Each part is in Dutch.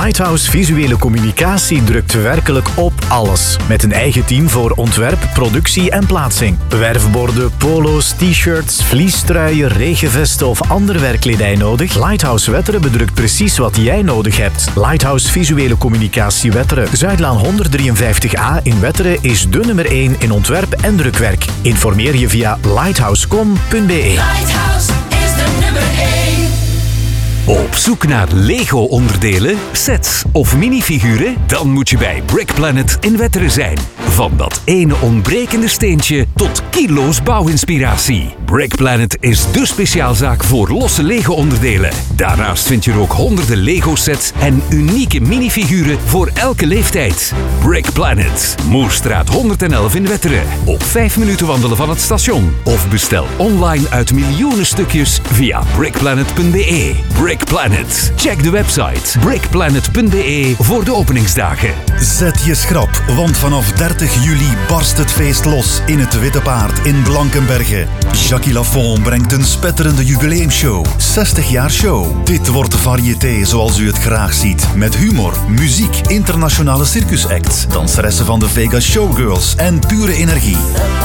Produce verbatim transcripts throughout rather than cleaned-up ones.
Lighthouse Visuele Communicatie drukt werkelijk op alles. Met een eigen team voor ontwerp, productie en plaatsing. Werfborden, polo's, t-shirts, vliestruien, regenvesten of ander werkkledij nodig? Lighthouse Wetteren bedrukt precies wat jij nodig hebt. Lighthouse Visuele Communicatie Wetteren. Zuidlaan honderddrieënvijftig A in Wetteren is de nummer één in ontwerp en drukwerk. Informeer je via lighthouse punt com punt b e. Lighthouse is de nummer één. Op zoek naar Lego-onderdelen, sets of minifiguren? Dan moet je bij Brick Planet in Wetteren zijn. Van dat ene ontbrekende steentje tot kilo's bouwinspiratie. Brick Planet is dé speciaalzaak voor losse Lego-onderdelen. Daarnaast vind je er ook honderden Lego-sets en unieke minifiguren voor elke leeftijd. Brick Planet, Moerstraat honderd elf in Wetteren. Op vijf minuten wandelen van het station. Of bestel online uit miljoenen stukjes via brick planet punt b e. Brick Planet. Check de website brick planet punt b e voor de openingsdagen. Zet je schrap, want vanaf dertig juli barst het feest los in het Witte Paard in Blankenberge. Jackie Lafont brengt een spetterende jubileumshow. zestig jaar show. Dit wordt variété zoals u het graag ziet. Met humor, muziek, internationale circusacts, danseressen van de Vegas Showgirls en pure energie.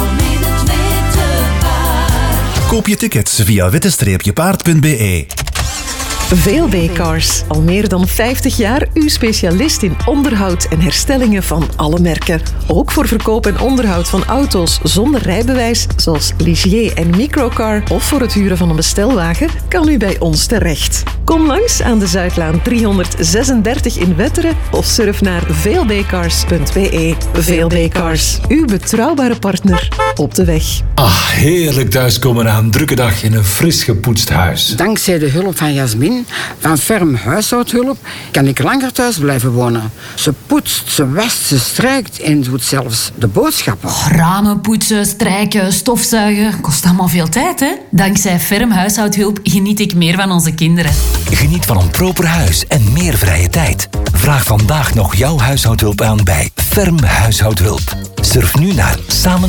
Koop je tickets via witte paard punt b e. V L B Cars. Al meer dan vijftig jaar uw specialist in onderhoud en herstellingen van alle merken. Ook voor verkoop en onderhoud van auto's zonder rijbewijs, zoals Ligier en Microcar, of voor het huren van een bestelwagen, kan u bij ons terecht. Kom langs aan de Zuidlaan driehonderdzesendertig in Wetteren of surf naar v l b cars punt b e. V L B Cars, uw betrouwbare partner op de weg. Ah, heerlijk thuiskomen na een drukke dag in een fris gepoetst huis. Dankzij de hulp van Jasmin van Ferm Huishoudhulp kan ik langer thuis blijven wonen. Ze poetst, ze wast, ze strijkt en doet zelfs de boodschappen. Oh, ramen poetsen, strijken, stofzuigen, kost allemaal veel tijd, hè? Dankzij Ferm Huishoudhulp geniet ik meer van onze kinderen. Geniet van een proper huis en meer vrije tijd. Vraag vandaag nog jouw huishoudhulp aan bij Ferm Huishoudhulp. Surf nu naar samen